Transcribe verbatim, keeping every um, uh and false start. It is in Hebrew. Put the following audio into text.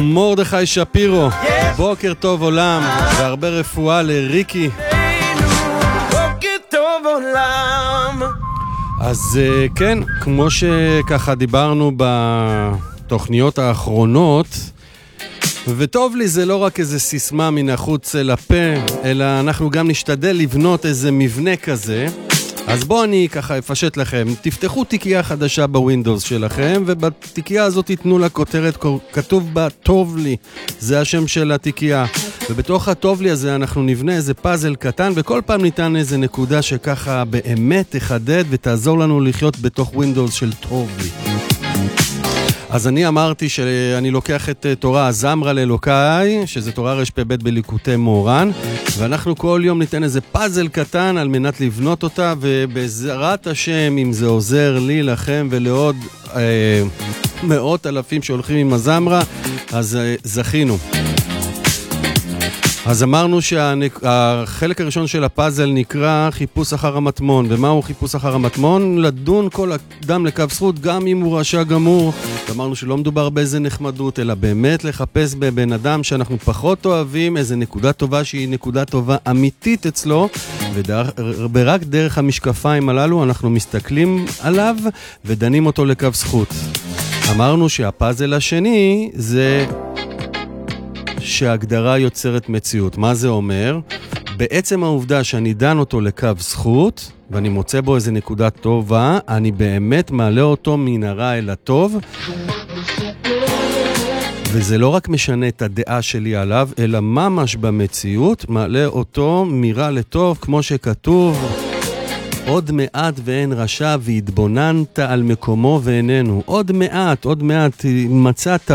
מרדכי שפירו, בוקר טוב עולם, והרבה רפואה לריקי. בוקר טוב עולם. אז כן, כמו שככה דיברנו בתוכניות האחרונות, וטוב לי זה לא רק איזה סיסמה מן החוץ אל הפה, אלא אנחנו גם נשתדל לבנות איזה מבנה כזה. אז בואו אני ככה אפשט לכם, תפתחו תיקייה חדשה בווינדוס שלכם, ובתיקייה הזאת תיתנו לה כותרת, כתוב בה טוב לי, זה השם של התיקייה, ובתוך הטוב לי הזה אנחנו נבנה איזה פאזל קטן, וכל פעם ניתן איזה נקודה שככה באמת תחדד ותעזור לנו לחיות בתוך ווינדוס של טוב לי. אז אני אמרתי שאני לוקח את תורה הזמרה לאלוקאי, שזה תורה רשפ"ב בליקוטי מורן, ואנחנו כל יום ניתן איזה פאזל קטן על מנת לבנות אותה, ובעזרת השם, אם זה עוזר לי, לכם ולעוד אה, מאות אלפים שהולכים עם הזמרה, אז אה, זכינו. אז אמרנו שהחלק הראשון של הפאזל נקרא חיפוש אחר המטמון. ומהו חיפוש אחר המטמון? לדון כל אדם לקו זכות, גם אם הוא רשע גמור. אמרנו שלא מדובר באיזה נחמדות, אלא באמת לחפש בבן אדם שאנחנו פחות אוהבים, איזה נקודה טובה שהיא נקודה טובה אמיתית אצלו, ורק דרך המשקפיים הללו אנחנו מסתכלים עליו ודנים אותו לקו זכות. אמרנו שהפאזל השני זה שההגדרה יוצרת מציאות. מה זה אומר? בעצם העובדה שאני דן אותו לקו זכות, ואני מוצא בו איזה נקודה טובה, אני באמת מעלה אותו מן הרע אל הטוב, וזה לא רק משנה את הדעה שלי עליו, אלא ממש במציאות, מעלה אותו מרע לטוב, כמו שכתוב, עוד מעט ואין רשע והתבוננת על מקומו ואיננו. עוד מעט, עוד מעט מצאת